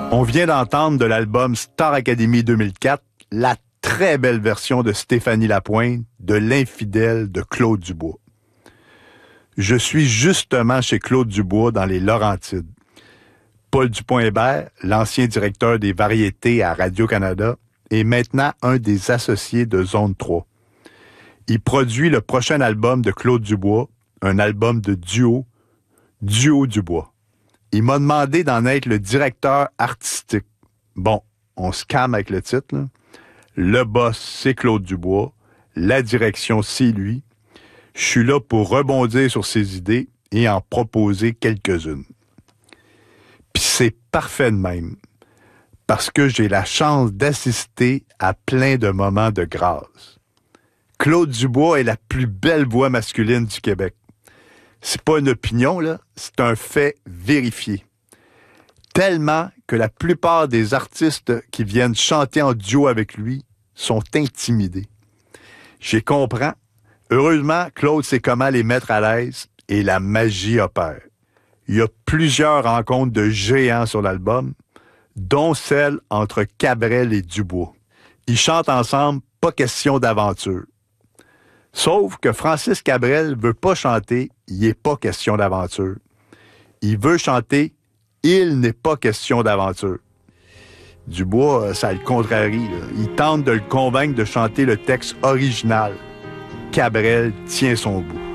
On vient d'entendre de l'album Star Academy 2004 la très belle version de Stéphanie Lapointe de L'Infidèle de Claude Dubois. Je suis justement chez Claude Dubois dans les Laurentides. Paul Dupont-Hébert, l'ancien directeur des variétés à Radio-Canada, est maintenant un des associés de Zone 3. Il produit le prochain album de Claude Dubois, un album de duo Dubois. Il m'a demandé d'en être le directeur artistique. Bon, on se calme avec le titre, là. Le boss, c'est Claude Dubois. La direction, c'est lui. Je suis là pour rebondir sur ses idées et en proposer quelques-unes. Puis c'est parfait de même, parce que j'ai la chance d'assister à plein de moments de grâce. Claude Dubois est la plus belle voix masculine du Québec. C'est pas une opinion, là, c'est un fait vérifié. Tellement que la plupart des artistes qui viennent chanter en duo avec lui sont intimidés. J'y comprends. Heureusement, Claude sait comment les mettre à l'aise et la magie opère. Il y a plusieurs rencontres de géants sur l'album, dont celle entre Cabrel et Dubois. Ils chantent ensemble, pas question d'aventure. Sauf que Francis Cabrel veut pas chanter, il n'est pas question d'aventure. Il veut chanter, il n'est pas question d'aventure. Dubois, ça le contrarie, là. Il tente de le convaincre de chanter le texte original. Cabrel tient son bout.